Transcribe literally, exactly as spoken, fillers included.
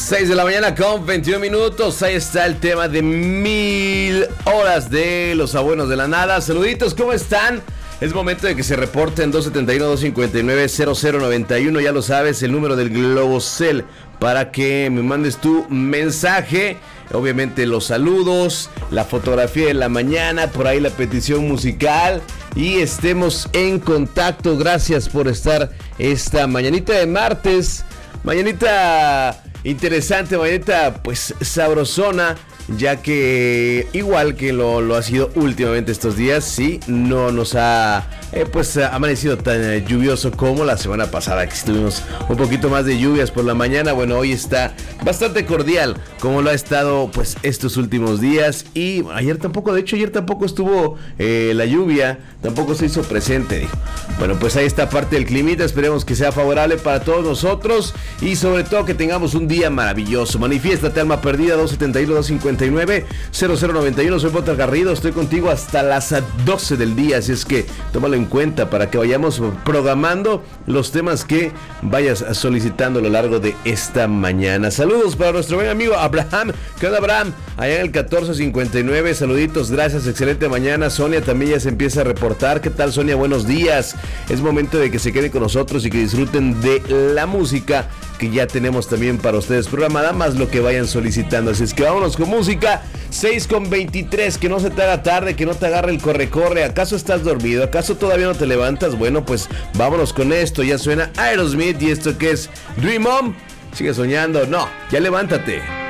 seis de la mañana con veintiún minutos. Ahí está el tema de mil horas de los abuelos de la nada. Saluditos, ¿cómo están? Es momento de que se reporten dos siete uno, dos cinco nueve, cero cero nueve uno. Ya lo sabes, el número del Globocel para que me mandes tu mensaje. Obviamente los saludos, la fotografía de la mañana, por ahí la petición musical y estemos en contacto. Gracias por estar esta mañanita de martes. Mañanita interesante, mañanita pues sabrosona, ya que igual que lo, lo ha sido últimamente estos días, sí, no nos ha eh, pues amanecido tan eh, lluvioso como la semana pasada, que tuvimos un poquito más de lluvias por la mañana. Bueno, hoy está bastante cordial, como lo ha estado pues estos últimos días. Y bueno, ayer tampoco, de hecho ayer tampoco estuvo eh, la lluvia, tampoco se hizo presente, digo. Bueno, pues ahí está parte del climita, esperemos que sea favorable para todos nosotros y sobre todo que tengamos un día maravilloso. Manifiéstate, alma perdida, dos siete uno, dos cinco nueve, cero cero nueve uno. Soy Potter Garrido, estoy contigo hasta las doce del día, así es que tómalo en cuenta para que vayamos programando los temas que vayas solicitando a lo largo de esta mañana. Saludos para nuestro buen amigo Abraham. ¿Qué onda, Abraham? Allá en el catorce cincuenta y nueve, saluditos, gracias, excelente mañana. Sonia también ya se empieza a reportar. ¿Qué tal, Sonia? Buenos días. Es momento de que se queden con nosotros y que disfruten de la música que ya tenemos también para ustedes programada, más lo que vayan solicitando. Así es que vámonos con música. Seis con veintitrés, que no se te haga tarde, que no te agarre el corre-corre. ¿Acaso estás dormido? ¿Acaso todavía no te levantas? Bueno, pues vámonos con esto. Ya suena Aerosmith y esto que es Dream On. ¿Sigue soñando? No, ya levántate.